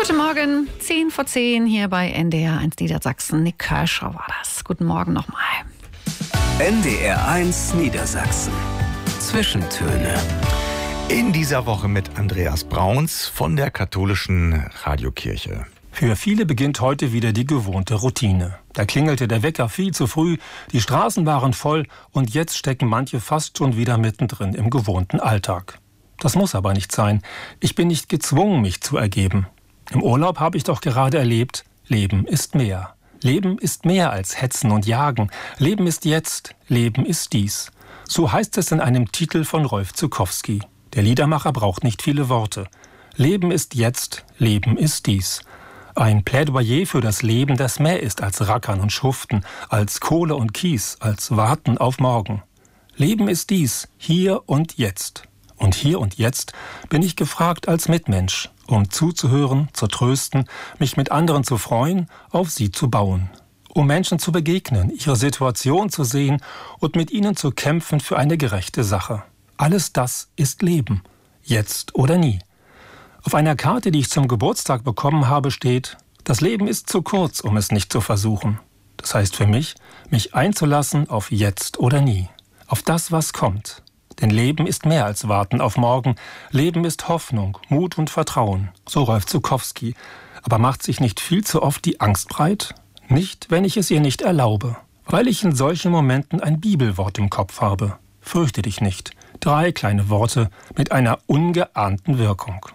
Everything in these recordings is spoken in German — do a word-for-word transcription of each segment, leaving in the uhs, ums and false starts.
Guten Morgen, zehn vor zehn hier bei N D R eins Niedersachsen. Nick Kershaw war das. Guten Morgen nochmal. N D R eins Niedersachsen. Zwischentöne. In dieser Woche mit Andreas Brauns von der katholischen Radiokirche. Für viele beginnt heute wieder die gewohnte Routine. Da klingelte der Wecker viel zu früh, die Straßen waren voll und jetzt stecken manche fast schon wieder mittendrin im gewohnten Alltag. Das muss aber nicht sein. Ich bin nicht gezwungen, mich zu ergeben. Im Urlaub habe ich doch gerade erlebt, Leben ist mehr. Leben ist mehr als Hetzen und Jagen. Leben ist jetzt, Leben ist dies. So heißt es in einem Titel von Rolf Zuckowski. Der Liedermacher braucht nicht viele Worte. Leben ist jetzt, Leben ist dies. Ein Plädoyer für das Leben, das mehr ist als Rackern und Schuften, als Kohle und Kies, als Warten auf morgen. Leben ist dies, hier und jetzt. Und hier und jetzt bin ich gefragt als Mitmensch, um zuzuhören, zu trösten, mich mit anderen zu freuen, auf sie zu bauen. Um Menschen zu begegnen, ihre Situation zu sehen und mit ihnen zu kämpfen für eine gerechte Sache. Alles das ist Leben, jetzt oder nie. Auf einer Karte, die ich zum Geburtstag bekommen habe, steht: Das Leben ist zu kurz, um es nicht zu versuchen. Das heißt für mich, mich einzulassen auf jetzt oder nie, auf das, was kommt. Denn Leben ist mehr als Warten auf morgen. Leben ist Hoffnung, Mut und Vertrauen, so Rolf Zuckowski. Aber macht sich nicht viel zu oft die Angst breit? Nicht, wenn ich es ihr nicht erlaube, weil ich in solchen Momenten ein Bibelwort im Kopf habe. Fürchte dich nicht. Drei kleine Worte mit einer ungeahnten Wirkung.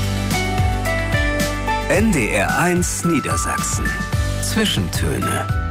N D R eins Niedersachsen. Zwischentöne.